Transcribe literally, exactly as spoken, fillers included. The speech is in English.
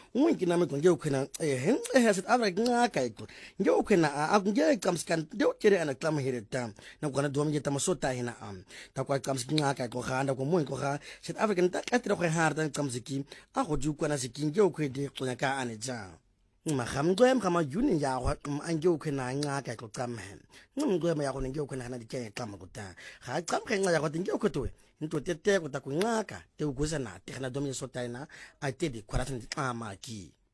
unki nami konge ukhena eh eh South Africa ngaka iko nge ukhena akunge qamskan nge ukere ana klama hireta na kona dom nge tamasota hina am ta kwa qamski ngaka ko khanda ko mo ko kha South Africa nta katira ko harda qamsiki a go di ukwana sikinge ukhede xonya ka ane ja magamgwem kama yuni ya wa ange ukhena ngaka ko qamhe ngumgwem ya go nge ukhena na dikhe qama kuta ga qamkhe nqa ya go nge ukhotwe into tete ko ta ku ngaka te uguza na te khana dom yesota ina a te di khwara tsi amaki